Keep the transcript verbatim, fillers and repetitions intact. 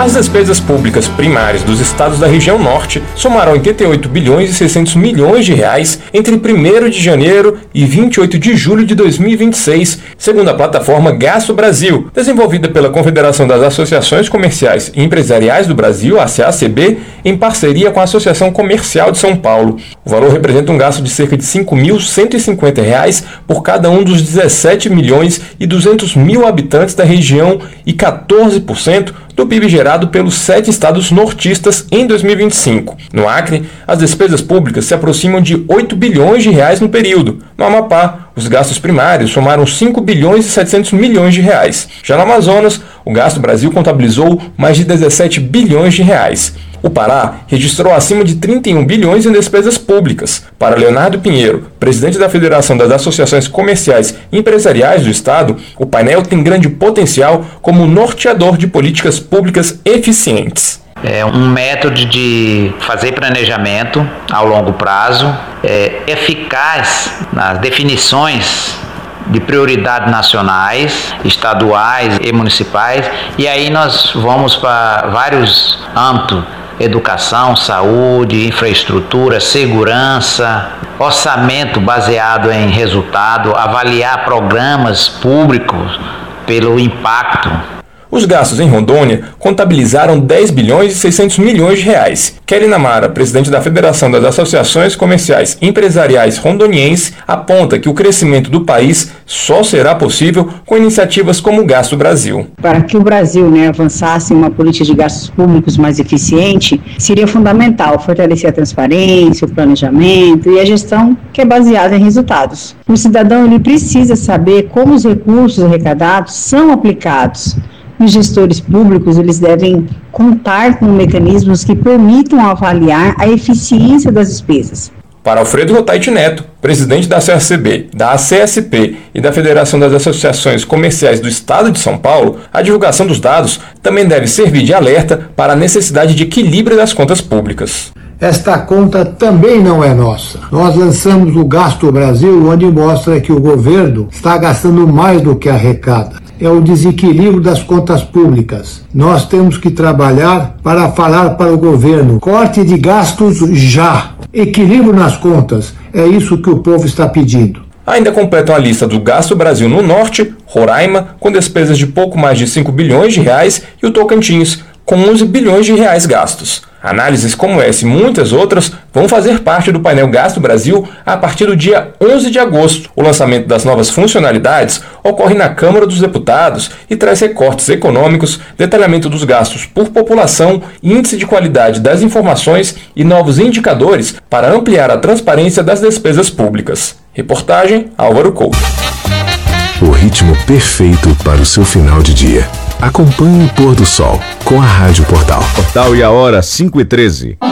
As despesas públicas primárias dos estados da região norte somaram oitenta e oito bilhões e seiscentos milhões de reais entre primeiro de janeiro e vinte e oito de julho de dois mil e vinte e seis, segundo a plataforma Gasto Brasil, desenvolvida pela Confederação das Associações Comerciais e Empresariais do Brasil, a C A C B, em parceria com a Associação Comercial de São Paulo. O valor representa um gasto de cerca de cinco mil cento e cinquenta reais por cada um dos dezessete milhões e duzentos mil habitantes da região e quatorze por cento do P I B gerado pelos sete estados nortistas em dois mil e vinte e cinco. No Acre, as despesas públicas se aproximam de oito bilhões de reais no período. No Amapá, os gastos primários somaram cinco bilhões e setecentos milhões de reais. Já no Amazonas, o Gasto Brasil contabilizou mais de dezessete bilhões de reais. O Pará registrou acima de trinta e um bilhões em despesas públicas. Para Leonardo Pinheiro, presidente da Federação das Associações Comerciais e Empresariais do Estado, o painel tem grande potencial como norteador de políticas públicas eficientes. É um método de fazer planejamento ao longo prazo, é, eficaz nas definições de prioridades nacionais, estaduais e municipais, e aí nós vamos para vários âmbitos: educação, saúde, infraestrutura, segurança, orçamento baseado em resultado, avaliar programas públicos pelo impacto. Os gastos em Rondônia contabilizaram dez bilhões e seiscentos milhões de reais. Kelly Namara, presidente da Federação das Associações Comerciais e Empresariais Rondoniense, aponta que o crescimento do país só será possível com iniciativas como o Gasto Brasil. Para que o Brasil né, avançasse em uma política de gastos públicos mais eficiente, seria fundamental fortalecer a transparência, o planejamento e a gestão que é baseada em resultados. O cidadão ele precisa saber como os recursos arrecadados são aplicados. Os gestores públicos eles devem contar com mecanismos que permitam avaliar a eficiência das despesas. Para Alfredo Rotaiti Neto, presidente da C A C B, da A C S P e da Federação das Associações Comerciais do Estado de São Paulo, a divulgação dos dados também deve servir de alerta para a necessidade de equilíbrio das contas públicas. Esta conta também não é nossa. Nós lançamos o Gasto Brasil, onde mostra que o governo está gastando mais do que arrecada. É o desequilíbrio das contas públicas. Nós temos que trabalhar para falar para o governo: corte de gastos já. Equilíbrio nas contas. É isso que o povo está pedindo. Ainda completam a lista do Gasto Brasil no Norte, Roraima, com despesas de pouco mais de cinco bilhões de reais, e o Tocantins, com onze bilhões de reais gastos. Análises como essa e muitas outras vão fazer parte do painel Gasto Brasil a partir do dia onze de agosto. O lançamento das novas funcionalidades ocorre na Câmara dos Deputados e traz recortes econômicos, detalhamento dos gastos por população, índice de qualidade das informações e novos indicadores para ampliar a transparência das despesas públicas. Reportagem Álvaro Couto. O ritmo perfeito para o seu final de dia. Acompanhe o pôr do sol com a Rádio Portal. Portal e a hora cinco e treze.